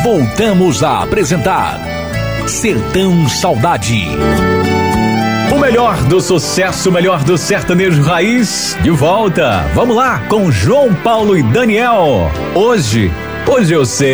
Voltamos a apresentar Sertão Saudade. O melhor do sucesso, o melhor do sertanejo raiz, de volta. Vamos lá com João Paulo e Daniel. Hoje eu sei.